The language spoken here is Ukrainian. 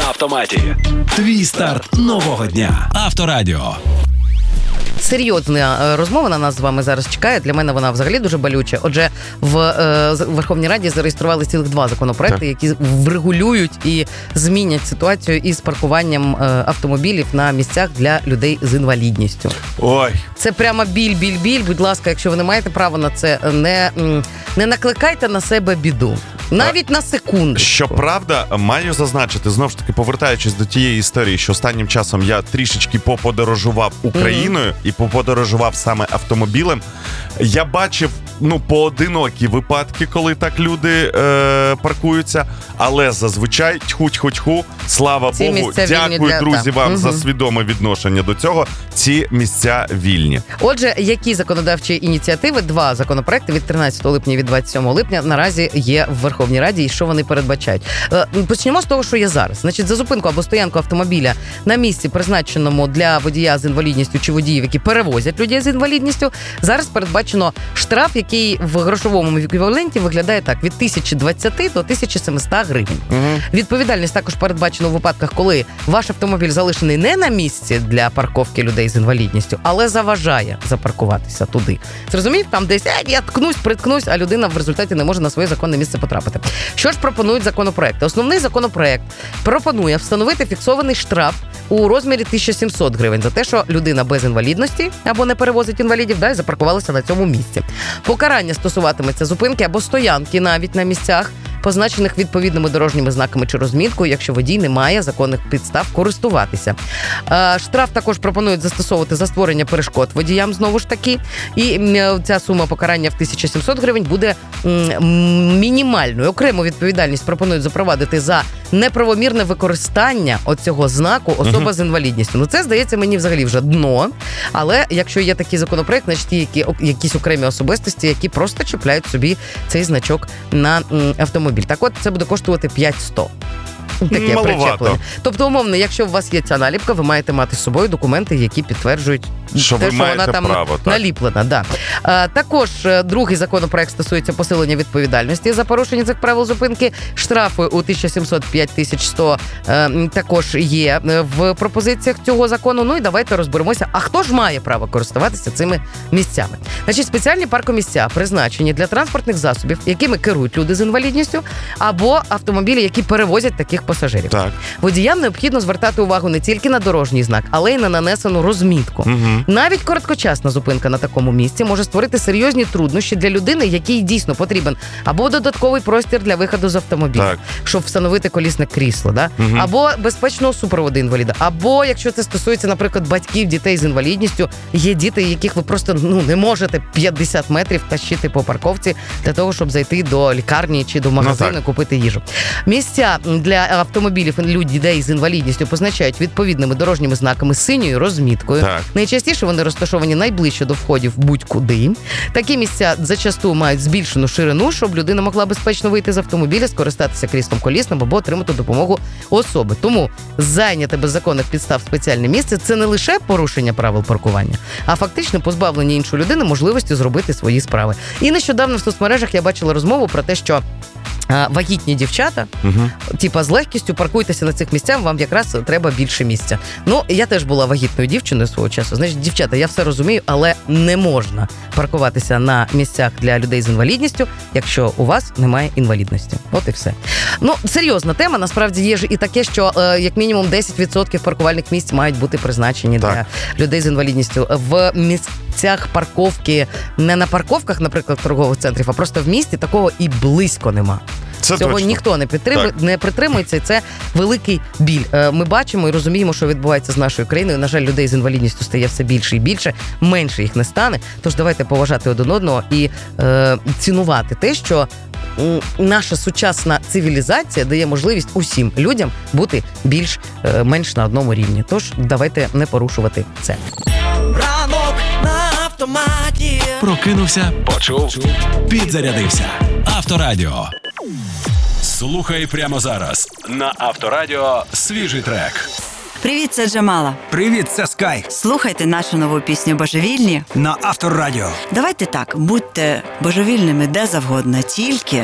автоматі. Твій старт нового дня. Авторадіо. Серйозна розмова на нас з вами зараз чекає. Для мене вона взагалі дуже болюча. Отже, в Верховній Раді зареєстрували цілих 2 законопроекти, які врегулюють і змінять ситуацію із паркуванням автомобілів на місцях для людей з інвалідністю. Ой. Це прямо біль. Будь ласка, якщо ви не маєте права на це, не накликайте на себе біду. Навіть на секунду. Щоправда, маю зазначити, знову ж таки, повертаючись до тієї історії, що останнім часом я трішечки поподорожував Україною і поподорожував саме автомобілем. Я бачив, поодинокі випадки, коли так люди паркуються, але зазвичай тьху-тьху-тьху, слава ці Богу, для... дякую, друзі, вам за свідоме відношення до цього. Ці місця вільні. Отже, які законодавчі ініціативи, 2 законопроекти від 13 липня і від 27 липня наразі є в Верховній Раді і що вони передбачають. Почнемо з того, що є зараз. Значить, за зупинку або стоянку автомобіля на місці, призначеному для водія з інвалідністю чи водіїв, які перевозять людей з інвалідністю, зараз передбачено штраф, який в грошовому еквіваленті виглядає так: від 1020 до 1700 гривень. Відповідальність також передбачена у випадках, коли ваш автомобіль залишений не на місці для парковки людей з інвалідністю, але заважає запаркуватися туди. Зрозумів? Там десь я приткнусь, а людина в результаті не може на своє законне місце потрапити. Що ж пропонують законопроекти? Основний законопроект пропонує встановити фіксований штраф у розмірі 1700 гривень за те, що людина без інвалідності або не перевозить інвалідів, і запаркувалася на цьому місці. Покарання стосуватиметься зупинки або стоянки навіть на місцях, позначених відповідними дорожніми знаками чи розміткою, якщо водій не має законних підстав користуватися. Штраф також пропонують застосовувати за створення перешкод водіям, знову ж таки. І ця сума покарання в 1700 гривень буде мінімальною. Окрему відповідальність пропонують запровадити за неправомірне використання оцього знаку особа з інвалідністю. Це, здається, мені взагалі вже дно. Але якщо є такий законопроект, значить є якісь окремі особистості, які просто чіпляють собі цей значок на автомобіль. Так от, це буде коштувати 5100. Таке причеплення. Тобто, умовно, якщо у вас є ця наліпка, ви маєте мати з собою документи, які підтверджують що те, що вона там право, наліплена. Да. Також другий законопроект стосується посилення відповідальності за порушення цих правил зупинки. Штрафи у 1700-5100 також є в пропозиціях цього закону. І давайте розберемося, а хто ж має право користуватися цими місцями. Значить, спеціальні паркомісця призначені для транспортних засобів, якими керують люди з інвалідністю, або автомобілі, які перевозять таких пасажирів. Так. Водіям необхідно звертати увагу не тільки на дорожній знак, але й на нанесену розмітку. Навіть короткочасна зупинка на такому місці може створити серйозні труднощі для людини, якій дійсно потрібен або додатковий простір для виходу з автомобіля, щоб встановити колісне крісло, або безпечного супроводу інваліда, або, якщо це стосується, наприклад, батьків дітей з інвалідністю, є діти, яких ви просто не можете 50 метрів тащити по парковці для того, щоб зайти до лікарні чи до магазину і купити їжу. Місця для автомобілів людей з інвалідністю позначають відповідними дорожніми знаками з синьою розміткою. Найчастіше вони розташовані найближче до входів будь-куди. Такі місця зачасту мають збільшену ширину, щоб людина могла безпечно вийти з автомобіля, скористатися кріслом колісним або отримати допомогу особи. Тому зайняти без законних підстав спеціальне місце – це не лише порушення правил паркування, а фактично позбавлення іншої людини можливості зробити свої справи. І нещодавно в соцмережах я бачила розмову про те, що вагітні дівчата, з легкістю паркуйтеся на цих місцях, вам якраз треба більше місця. Я теж була вагітною дівчиною свого часу. Значить, дівчата, я все розумію, але не можна паркуватися на місцях для людей з інвалідністю, якщо у вас немає інвалідності. От і все. Серйозна тема. Насправді є ж і таке, що як мінімум 10% паркувальних місць мають бути призначені для людей з інвалідністю. В місцях парковки, не на парковках, наприклад, торгових центрів, а просто в місті такого і близько нема. Цього точно. Ніхто не притримується, і це великий біль. Ми бачимо і розуміємо, що відбувається з нашою країною. На жаль, людей з інвалідністю стає все більше і більше, менше їх не стане. Тож давайте поважати один одного і цінувати те, що наша сучасна цивілізація дає можливість усім людям бути більш-менш на одному рівні. Тож давайте не порушувати це. Ранок на автоматі. Прокинувся, Почув. підзарядився. Авторадіо. Слухай прямо зараз на Авторадіо свіжий трек. Привіт, це Джамала. Привіт, це Скай. Слухайте нашу нову пісню «Божевільні» На Авторадіо. Давайте так, будьте божевільними де завгодно, тільки